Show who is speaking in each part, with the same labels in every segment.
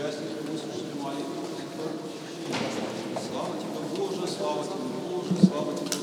Speaker 1: причастие к услышанной молитве, слава Тебе, Боже, слава Тебе, Боже, слава Тебе.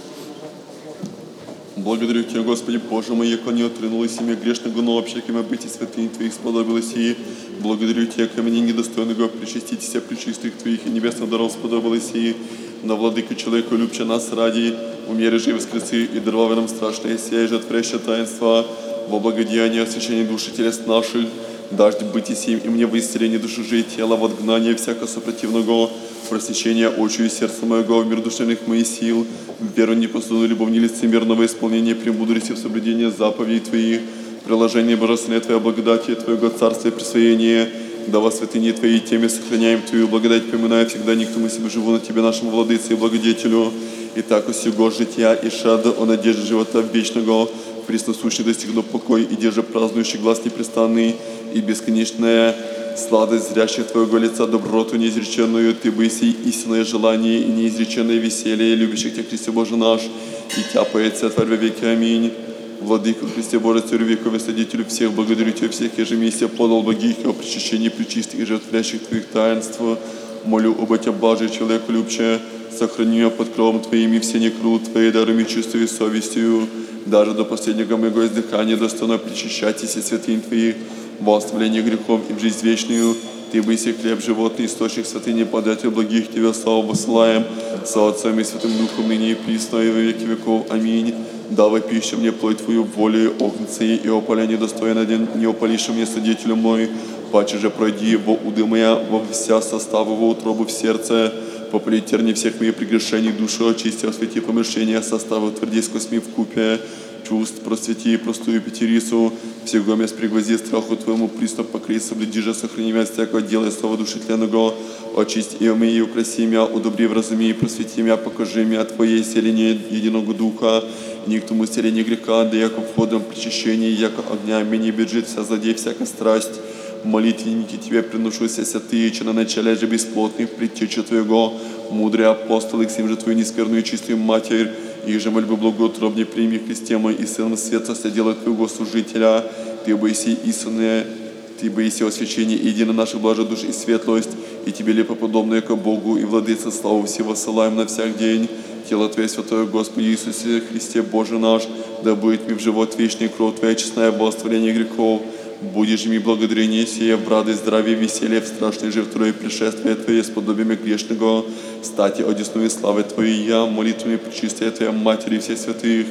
Speaker 2: Благодарю Тебя, Господи, Боже мой, яко не отрынулось имя грешного, но вообще, кем быть и святынь Твоих сподобилось и благодарю Тебя, ко мне недостойного причаститесь причистых Твоих и небесных даров сподобилось и на владыку человеку любче нас ради, умере же воскресы и даровав нам страшное сие жертвряще таинства во благодеяние освящения души телес наших, дождь быть и сим, и мне в исцелении души жить тела, в отгнание всякого сопротивного, просвещение очи и сердца моего, в мир душевных моих сил, в веру непослушную любовь нелицемерного исполнения премудрости в соблюдении заповедей Твоих, приложение божественной Твоей благодати, Твоего царства и присвоения, да во святыне Твоей теме сохраняем Твою благодать, поминая всегда никто мы себе живу на Тебе, нашему владыце и благодетелю, и так усего жития и шада о надежде живота вечного, пресносущий достигнув покой, и держа празднующий глаз непрестанный, и бесконечная сладость зрящих Твоего лица, доброту неизреченную, Ты бы сей истинное желание и неизреченное веселье, любящих Тебя, Христе Боже наш, и тяпается Тварь во веки. Аминь. Владыка Христе Боже, Царю веков и Содителю всех, благодарю Тебя всех ежемесяца, подал благих о причащении пречистых и жертвлящих Твоих таинств. Молю об Тебя, блажи человеку любче, сохрани меня под кровом Твоим и все некрут Твоей, даруй чувствую и совестью, даже до последнего моего издыхания достойно причащайтесь и святынь Твоих, во оставление грехов и в жизнь вечную. Ты бы сей хлеб животный, источник святыни, податель благих Тебе славу посылаем, со Отцем и Святым Духом, ныне и присно, и во веки веков. Аминь. Давай пищу мне плоть Твою, волю, огнцы и опаление достойно, не опалишь мне, Содителю мой, паче же пройди во уды моя, во вся составы, во утробу в сердце, попали терни всех моих прегрешений, душу очисти, освети помышления, составы утверди с косми в купе, чувств просвети простую пятерису, всего мест пригвозди страху Твоему, присно покрий, соблюди же, сохрани меня всякого дела и слова души тленного, очисти и умей, и украси меня, удобри вразуми, и просвети меня, покажи меня Твоей селение единого Духа, ни к тому селению греха, да яко входом причащения, яко огня, меня бежит вся злодей, всякая страсть, молитвенники Тебе приношуся, Ты, че на начале же бесплотных предтеча Твоего, мудрый апостол, и к сим же Твою нескверную и чистую Матерь, и же мольбы благоутробнее прими Христе мой, и Сыном Света соделай Твоего служителя, Ты боиси истинное, Ты боиси освящение и едино наших блажи душ и светлость, и Тебе лепоподобное ко Богу, и Владыце славу всего ссылаем на всяк день. Тело Твое святое, Господи Иисусе Христе Боже наш, да будет ми в живот вечный, кровь Твоя честная во оставление грехов. Будешь ми благодарение сие в радость, здравие, веселье, в страшной же второе пришествие Твое, сподобием грешного, стати одесную славы Твоей я, молитвами пречистая Твоя Матери всех святых.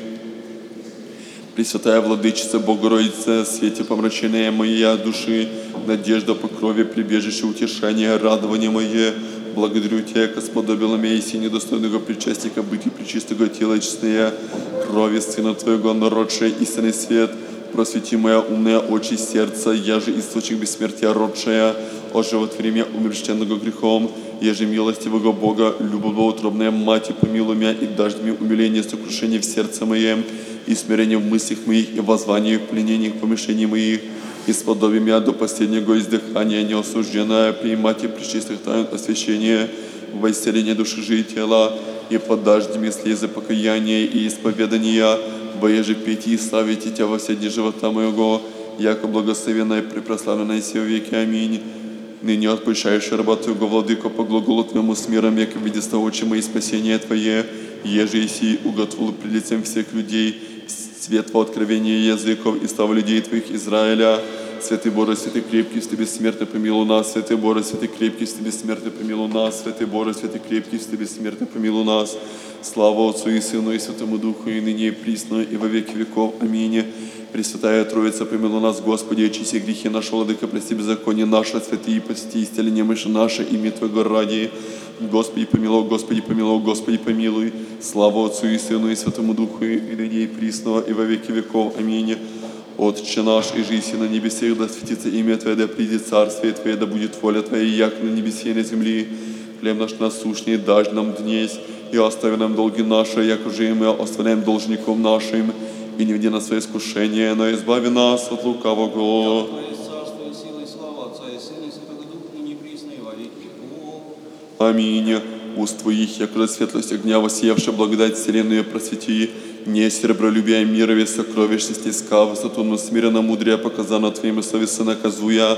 Speaker 2: Пресвятая Владычица, Богородица, свете помрачения моей души, надежда по крови, прибежище, утешение, радование мое, благодарю Тебя, яко сподобила меня и си недостойного причастника быть и пречистого тела честное, крови Сына Твоего, народшее истинный свет, просвети моя умная очи сердца, я же источник бессмертия родшая, оживотвори меня умерщенного грехом, я же милостивого Бога, любовоутробная Мать, помилуй меня и дашь мне умиление, сокрушение в сердце моем, и смирение в мыслях моих, и воззвание в пленениях помышлений моих, и сподоби меня до последнего издыхания, неосужденное принимать и пречистых тайн освящения, во исцеление души же и тела, и подашь мне слезы покаяния и исповедания, воеже петь и славить Тебя во все дни живота моего, яко благословенная и препрославленная сего веки. Аминь. Ныне отпущаешь раба Твоего, Владыко, по глаголу Твоему с миром, яко видеста очи мои спасения Твое, еже иси уготовил пред лицем всех людей, светло откровения языков и слава людей Твоих Израиля. Святый Боже, святый крепкий, Ты бессмертный, помилуй нас. Святый Боже, святый крепкий, Ты бессмертный, помилуй нас. Святый Боже, святый крепкий, Ты бессмертный, помилуй нас. Слава Отцу и Сыну и Святому Духу, и ныне и присно, и во веки веков. Аминь. Пресвятая Троица, помилуй нас, Господи, очисти грехи наши, Владыка, прости беззаконие наше, святые, посети исцели немощи наши, имя Твоего ради. Господи, помилуй, Господи, помилуй, Господи, помилуй. Слава Отцу и Сыну и Святому Духу, и ныне и присно, и во веки веков. Аминь. Отче наш, и жиси на небесах, да светится имя Твое, да придет царствие Твое, да будет воля Твоя, як на небесе и на земли. Хлеб наш насущный дашь нам днесь, и остави нам долги наши, як уже и мы оставляем должником нашим, и не веди нас в свое искушение, но избави нас от лукавого.
Speaker 1: Царство и сила и слава Отца и Сына и Святого Духа, ныне и присно, и во веки веков.
Speaker 2: Аминь. Уст Твоих, яко светлость огня, воссиявшая благодать вселенную просвети, не серебролюбия мирове, сокровищности ска, высоту, но смиренно мудрее показано Твоим слове Сына казуя,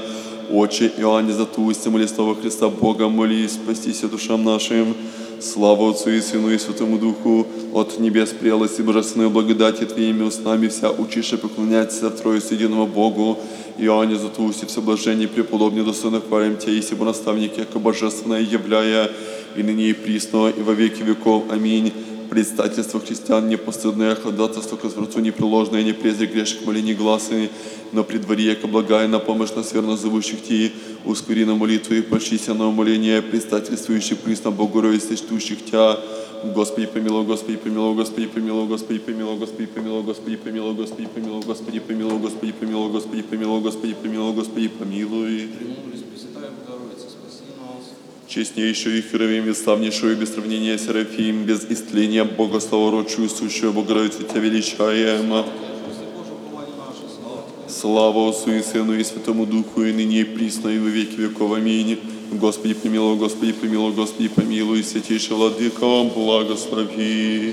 Speaker 2: Отче Иоанне Златоусте, моли слава Христа Бога, молись, спастися душам нашим. Слава Отцу и Сыну и Святому Духу, от небес прелость и божественной благодати Твоими устами вся учиша поклоняться в Троице единому Богу. Иоанне Златоусте, все блажение преподобный, достойно хвалим Тебя, и сего наставник, яко божественное являя, и ныне и присно, и во веки веков. Аминь. Предстательство христиан непостыдное, ходатайство к возврату непреложное, не презри грешек молений гласы, но при дворе, яко благая на помощь нас верно зовущих Ти, ускори на молитву и почтися на умоление, предстательствующих присно Богородицы, чтущих Тя. Господи помилуй, Господи помилуй, Господи помилуй, Господи помилуй, Господи помилуй, Господи помилуй, Господи помилуй, Господи помилуй, Господи помилуй, Господи помилуй, Господи помилуй, Господи помилуй.
Speaker 1: Премудрість Пресвятая Богородица, спаси нас.
Speaker 2: Честнейшую и херовим, и славнейшую, без сравнения Серафим, без истления Бога, славородшую, сущую Богородицу Тебя величаем.
Speaker 1: Господи Боже, упование наше, слава Тебе.
Speaker 2: Слава Отцу и Сыну и Святому Духу, и ныне и присно, и во веки веков. Аминь. Господи помилуй, Господи помилуй, Господи помилуй, святейший Владыка, благослови.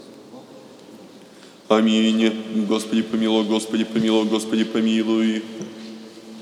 Speaker 2: Аминь. Господи помилуй, Господи помилуй, Господи помилуй.